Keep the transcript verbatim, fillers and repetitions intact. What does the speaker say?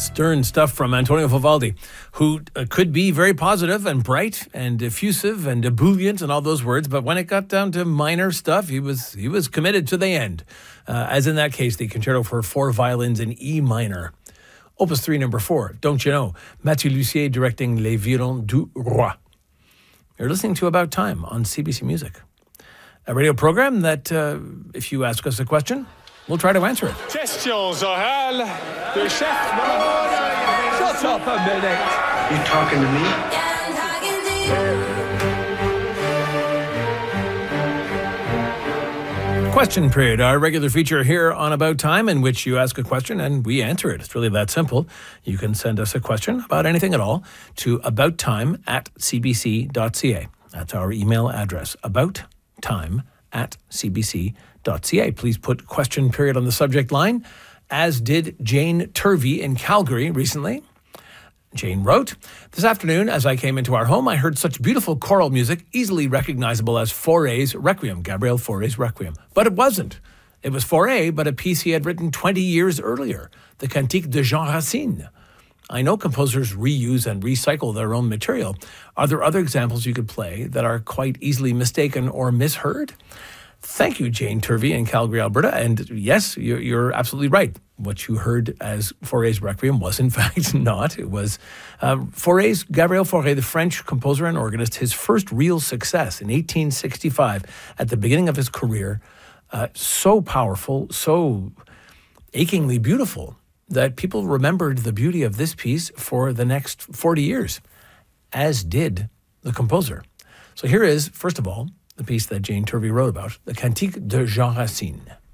stern stuff from Antonio Vivaldi, who uh, could be very positive and bright and effusive and ebullient and all those words, but when it got down to minor stuff, he was he was committed to the end. Uh, as in that case, the concerto for four violins in E minor. Opus three, number four, Don't You Know? Mathieu Lussier directing Les Violons du Roi. You're listening to About Time on C B C Music, a radio program that, uh, if you ask us a question, we'll try to answer it. Questions orales de chef. Shut up a minute. You talking to me? Question period, our regular feature here on About Time in which you ask a question and we answer it. It's really that simple. You can send us a question about anything at all to abouttime at c b c dot c a. That's our email address, abouttime at c b c dot c a. Please put question period on the subject line, as did Jane Turvey in Calgary recently. Jane wrote, "This afternoon, as I came into our home, I heard such beautiful choral music, easily recognizable as Fauré's Requiem, Gabriel Fauré's Requiem. But it wasn't. It was Fauré, but a piece he had written twenty years earlier, the Cantique de Jean Racine. I know composers reuse and recycle their own material. Are there other examples you could play that are quite easily mistaken or misheard?" Thank you, Jane Turvey in Calgary, Alberta. And yes, you're, you're absolutely right. What you heard as Fauré's Requiem was, in fact, not. It was uh, Fauré's, Gabriel Fauré, the French composer and organist, his first real success in eighteen sixty-five at the beginning of his career. Uh, so powerful, so achingly beautiful that people remembered the beauty of this piece for the next forty years, as did the composer. So here is, first of all, the piece that Jane Turvey wrote about, the Cantique de Jean Racine.